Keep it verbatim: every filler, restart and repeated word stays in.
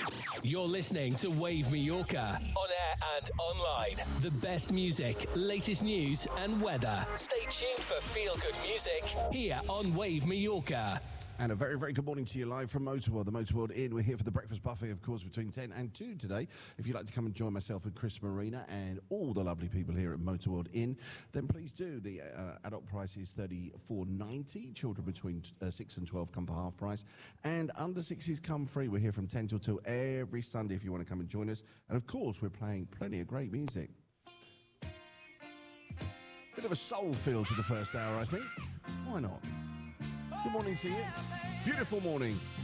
You're listening to Wave Mallorca, on air and online. The best music, latest news and weather. Stay tuned for feel-good music here on Wave Mallorca. And a very, very good morning to you live from Motorworld, the Motorworld Inn. We're here for the breakfast buffet, of course, between ten and two today. If you'd like to come and join myself and Chris Marina and all the lovely people here at Motorworld Inn, then please do. The uh, adult price is thirty-four ninety. Children between uh, six and twelve come for half price. And under sixes come free. We're here from ten till two every Sunday if you want to come and join us. And, of course, we're playing plenty of great music. Bit of a soul feel to the first hour, I think. Why not? Good morning to you. Beautiful morning.